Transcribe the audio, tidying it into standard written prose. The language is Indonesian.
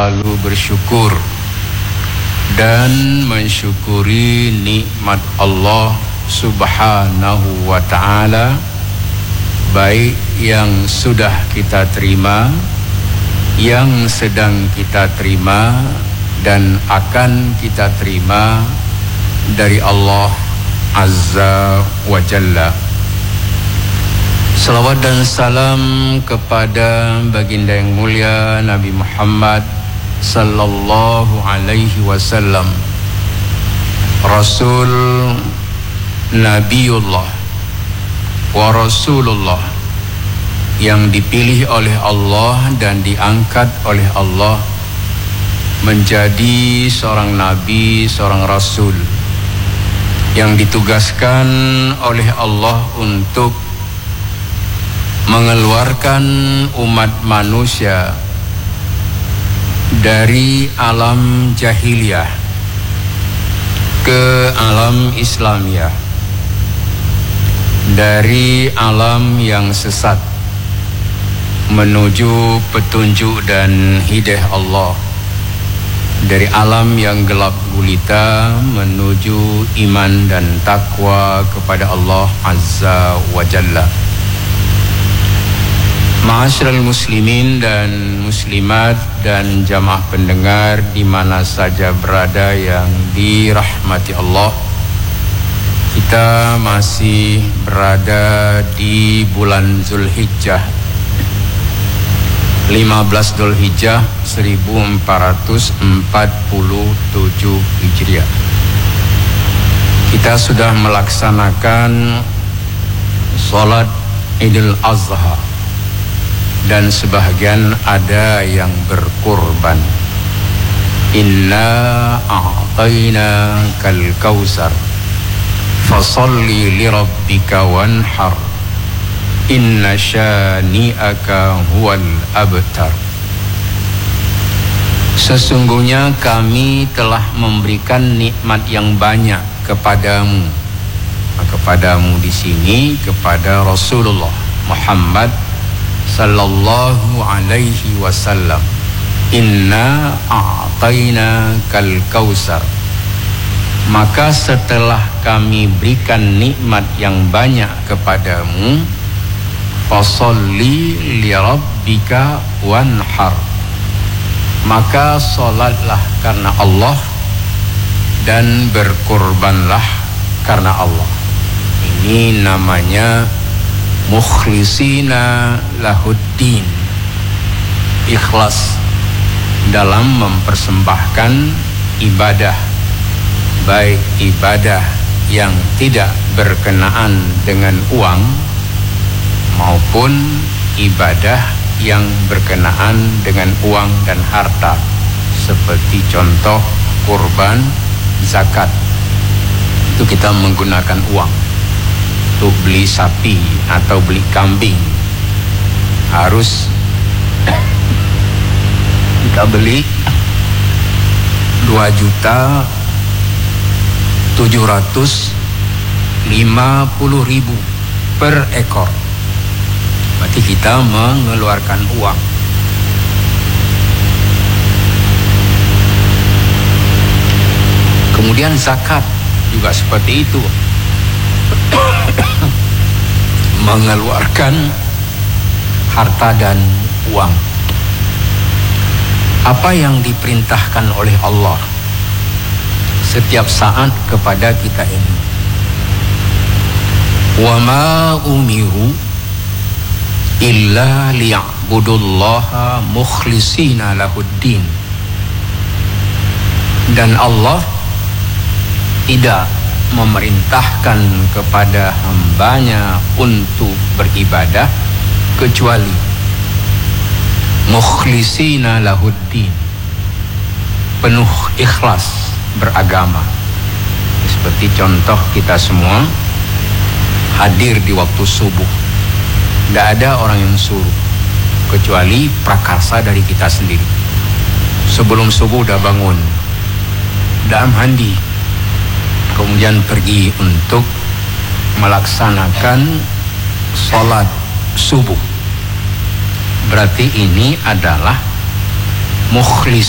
selalu bersyukur dan mensyukuri nikmat Allah Subhanahu wa ta'ala, baik yang sudah kita terima, yang sedang kita terima, dan akan kita terima dari Allah Azza wa Jalla. Salawat dan salam kepada baginda yang mulia Nabi Muhammad sallallahu alaihi wasallam, Rasul, Nabiullah wa Rasulullah, yang dipilih oleh Allah dan diangkat oleh Allah menjadi seorang nabi, seorang rasul yang ditugaskan oleh Allah untuk mengeluarkan umat manusia dari alam jahiliyah ke alam Islamiyah, dari alam yang sesat menuju petunjuk dan hidayah Allah, dari alam yang gelap gulita menuju iman dan takwa kepada Allah Azza wa Jalla. Ma'asyiral muslimin dan muslimat dan jamaah pendengar di mana saja berada yang dirahmati Allah, kita masih berada di bulan Zulhijjah, 15 Dzulhijjah 1447 Hijriah. Kita sudah melaksanakan sholat Idul Adha dan sebahagian ada yang berkurban. Inna a'tayna kal kausar fasalli li rabbika wanhar inna syani'aka huwal abtar. Sesungguhnya kami telah memberikan nikmat yang banyak kepadamu. Kepadamu di sini kepada Rasulullah Muhammad sallallahu alaihi wasallam. Inna a'tayna kal kausar. Maka setelah kami berikan nikmat yang banyak kepadamu, fasalli li rabbika wanhar, maka salatlah karena Allah dan berkurbanlah karena Allah. Ini namanya mukhlisina lahuddin, ikhlas dalam mempersembahkan ibadah, baik ibadah yang tidak berkenaan dengan uang maupun ibadah yang berkenaan dengan uang dan harta, seperti contoh kurban, zakat. Itu kita menggunakan uang. Untuk beli sapi atau beli kambing harus kita beli 2.750.000 per ekor. Berarti kita mengeluarkan uang. Kemudian zakat juga seperti itu, mengeluarkan harta dan uang. Apa yang diperintahkan oleh Allah setiap saat kepada kita ini, wa ma umiru illa liya'budullaha mukhlisina lahuddin. Dan Allah tidak memerintahkan kepada hambanya untuk beribadah kecuali mukhlisina lahuddin, penuh ikhlas beragama. Seperti contoh kita semua hadir di waktu subuh, tidak ada orang yang suruh kecuali prakarsa dari kita sendiri. Sebelum subuh udah bangun, udah mandi, kemudian pergi untuk melaksanakan sholat subuh. Berarti ini adalah mukhlis